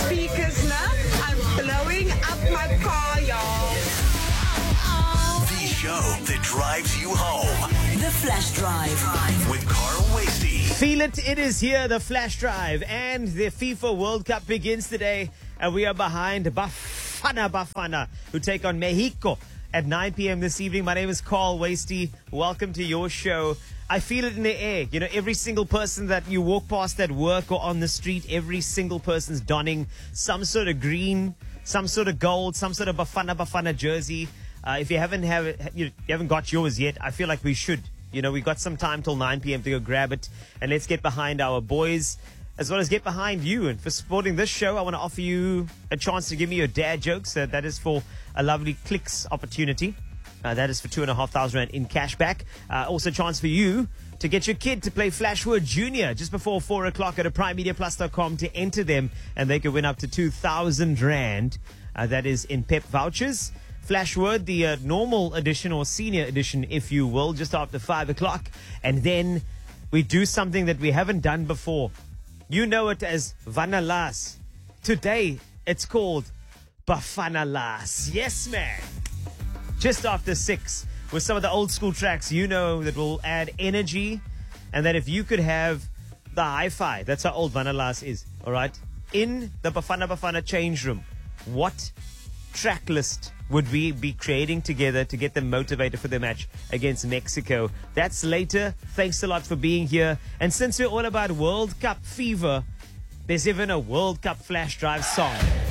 speakers now are blowing up my car, y'all. The show that drives you home. The Flash Drive. With Carl Wasty. Feel it, it is here, the Flash Drive, and the FIFA World Cup begins today, and we are behind Bafana, who take on Mexico at 9 p.m. this evening. My name is Carl Wasty. Welcome to your show. I feel it in the air. You know, every single person that you walk past at work or on the street, every single person's donning some sort of green, some sort of gold, some sort of Bafana jersey. If you haven't got yours yet, I feel like we should. You know, we got some time till 9 p.m. to go grab it, and let's get behind our boys, as well as get behind you. And for supporting this show, I want to offer you a chance to give me your dad jokes. That is for a lovely clicks opportunity. That is for 2,500 Rand in cash back. Also a chance for you to get your kid to play Flashword Junior just before 4 o'clock at a primemediaplus.com to enter them, and they could win up to 2,000 Rand. That is in PEP vouchers. Flashword, the normal edition or senior edition, if you will, just after 5 o'clock. And then we do something that we haven't done before. You know it as Vanalas. Today, it's called Bafanalas. Yes, man. Just after 6, with some of the old school tracks, you know, that will add energy. And that if you could have the hi-fi, that's how old Vanalas is, all right? In the Bafana change room, what track list would we be creating together to get them motivated for the match against Mexico? That's later. Thanks a lot for being here. And since we're all about World Cup fever, there's even a World Cup Flash Drive song.